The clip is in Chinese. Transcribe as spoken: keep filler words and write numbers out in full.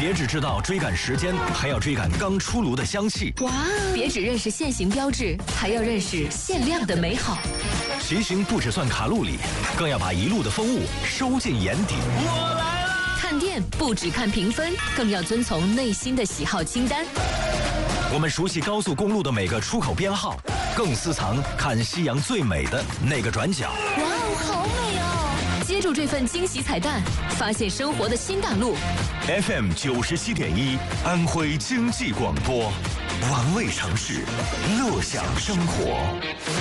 别只知道追赶时间，还要追赶刚出炉的香气。 哇！别只认识现行标志，还要认识限量的美好。 骑行不只算卡路里，更要把一路的风物收进眼底。我来了！ 看店不只看评分，更要遵从内心的喜好清单。 我们熟悉高速公路的每个出口编号，更私藏看夕阳最美的那个转角。 哇哦，好美哦！接住这份惊喜彩蛋，发现生活的新大陆。 F M 九十七点一，安徽经济广播，玩味城市，乐享生活。